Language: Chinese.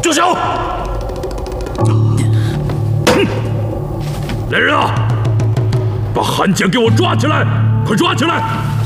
住手！来人啊！把汉奸给我抓起来！快抓起来！